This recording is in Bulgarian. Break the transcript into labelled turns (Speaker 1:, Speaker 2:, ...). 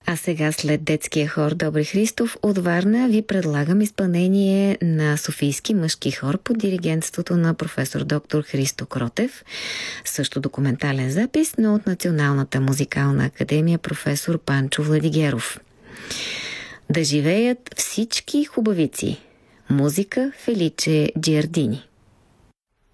Speaker 1: А сега след детския хор Добри Христов от Варна ви предлагам изпълнение на Софийски мъжки хор под диригентството на професор доктор Христо Кротев. Също документален запис, но от Националната музикална академия професор Панчо Владигеров. Да живеят всички хубавици. Музика Феличе Джиардини.